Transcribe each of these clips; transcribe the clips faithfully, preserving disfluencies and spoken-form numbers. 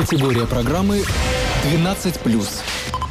Категория программы двенадцать плюс.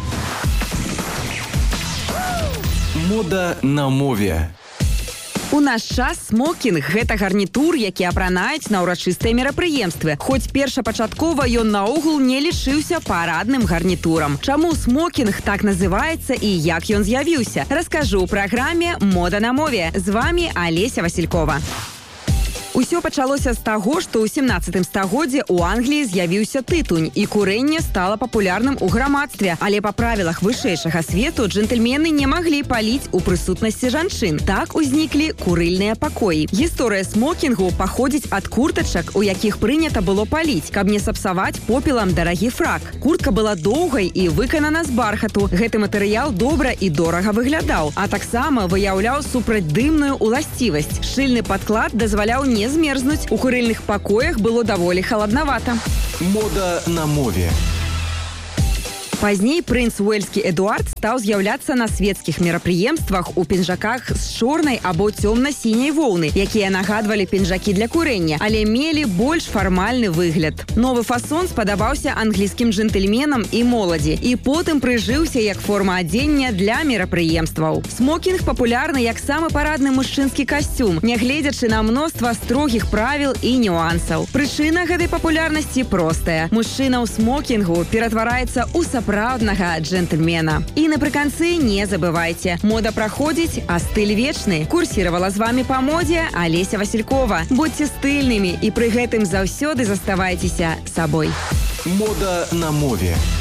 Мода на мове. У наш час смокінг – гэта гарнітур, які апранаюць на ўрачыстыя мерапрыемствы. Хоць першапачаткова ён наогул не лічыўся парадным гарнітурам. Чаму смокінг так называецца і як ён з'явіўся? Раскажу ў праграме «Мода на мове». З вами Алеся Василькова. Усё пачалося з таго, што ў сямнаццатым стагоддзі ў Англіі з'явіўся тытунь, і курэнне стала папулярным у грамадстве. Але па правілах вышэйшага свету джентльмены не маглі паліць у прысутнасці жанчын. Так узніклі курыльныя пакоі. Гісторыя смокінгу паходзіць ад куртачак, у якіх прынята было паліць, каб не сапсаваць попелам дарагі фрак. Куртка была доўгай і выканана з бархату. Гэты матэрыял добра і дорага выглядаў, а таксама выяўляў супрацьдымную уласцівасць. Шчыльны падклад дазваляў не змерзнуць. У курыльных пакоях было даволі халаднавата. Мода на мове. Пазней прынц уэльскі Эдуард стаў з'яўляцца на свецкіх мерапрыемствах у пінжаках з чорнай або цёмна-сіняй воўны, якія нагадвалі пінжакі для курэння, але мелі больш фармальны выгляд. Новы фасон спадабаўся англійскім джентльменам і моладзі, і потым прыжыўся як форма адзення для мерапрыемстваў. Смокінг папулярны як самы парадны мужчынскі касцюм, нягледзячы на мноства строгіх правіл і нюансаў. Прычына гэтай папулярнасці простая. Мужчына ў смокінгу ператвараецца ў сапраўднага сапраўднага джентльмена. І напрыканцы не забывайце, мода праходзіць, а стыль вечны. Курсіравала з вами па модзе Алеся Василькова. Будьце стыльнымі і пры гэтым заўсёды заставайцеся сабой. Мода на мове.